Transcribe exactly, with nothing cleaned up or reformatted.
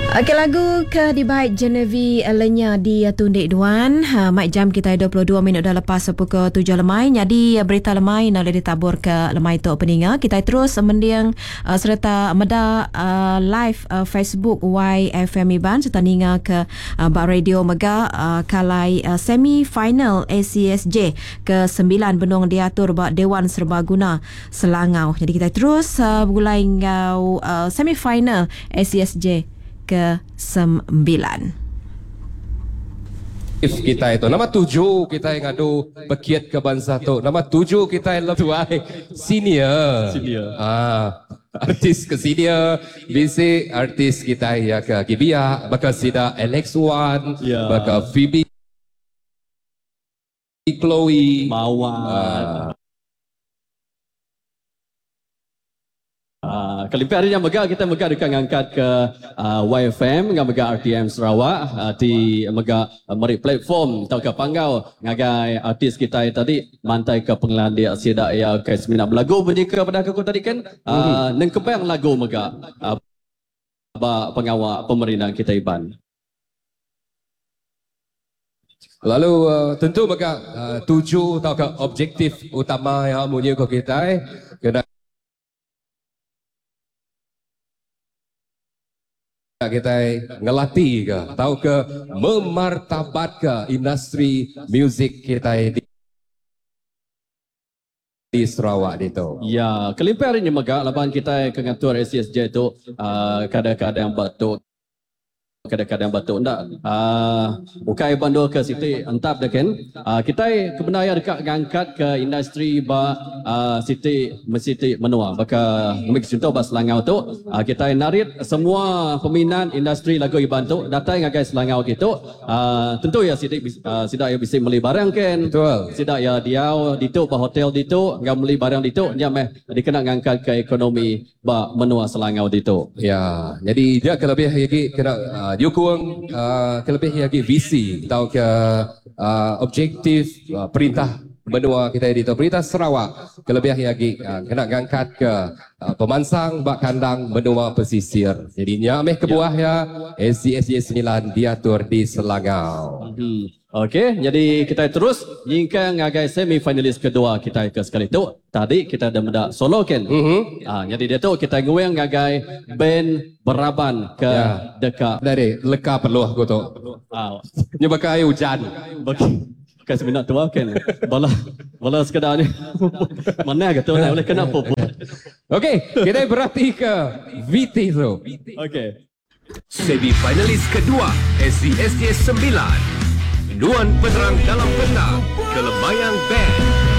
Okey, lagu ke di baik Genevieve Lenya di Tundik Duan. Ha, mic jam kita dua puluh dua minit dah lepas pukul tujuh lemai. Jadi berita lemai nak ditabur ke lemai tu peninga. Kita terus mendiang uh, serta meda uh, live uh, Facebook Y F M Iban serta ninga ke uh, Bak Radio Mega uh, kalai uh, semi final A C S J ke sembilan benung diatur bak Dewan Serbaguna Selangau. Jadi kita terus uh, bergulai ngau uh, semi final A C S J ke sembilan. If kita itu nama tujuh kita yang ngadu bekiat ke bangsa tu. Nama tujuh kita yang lebih tuai senior. Senior. Ah, artis ke senior, bisi artis kita ya ke Kibia, baka sida Alex Wan, Ya. baka Phoebe, Chloe, Mawar. ah, Uh, kali hari yang mega kita mega dekat ngangkat ke uh, Y F M dengan mega R T M Sarawak uh, di mega uh, meri platform atau ke panggau ngagai artis kita tadi mantai ke pengelan dia sida ya ke semina lagu bunyi ke pada aku tadi kan uh, neng kebang lagu mega uh, ba pengawal pemerintahan kita Iban. lalu uh, tentu maka uh, tujuh atau ke objektif utama yang punya ko kita eh, kena kita ngelatih ke tahu ke memartabat ke industri muzik kita di, di Sarawak itu. Ya, kelimpah hari ini mega laban kita ke ngatur A C S J itu uh, kadang-kadang batuk kadang-kadang batuk ndak uh, bukai bandul ke Siti entap dah kan uh, kita kebenaran dekat ngangkat ke industri ba uh, Siti Mesiti menua baka mik contoh ba Selangau tu uh, kita narit semua peminat industri lagu Iban tu datang ngagai Selangau gitu uh, tentu ya Siti uh, sida ya bisa beli barang kan Betul. sida ya dia ditu ba hotel ditu ngam beli barang ditu dia meh dikena ngangkat ke ekonomi ba menua Selangau ditu. Ya, jadi dia kelebih lagi kena uh, dia kurang uh, kelebih lagi visi atau ke uh, objektif uh, perintah benua kita di perintah Sarawak kelebih lagi uh, kena ngangkat ke uh, pemansang bak kandang benua pesisir. Jadinya ameh kebuah ya A C S J sembilan diatur di Selangau. Hmm. Okey, jadi kita terus hingga ngagai semi finalis kedua kita ke sekali tu. Tadi kita dah mendak solo kan. Mhm. Ah, jadi dia tu kita nguang ngagai band beraban ke Ya. dekat Dari leka perlu aku tu. ah Nyoba ke air hujan. bagi kasi minat tua kan. Bala bala sekadar ni. Mana ke tu nak boleh kena apa. Okey, kita berarti ke V T tu. Okey. Semi-finalis kedua S C S J sembilan. Nuan penerang dalam peta Kelebayang Band.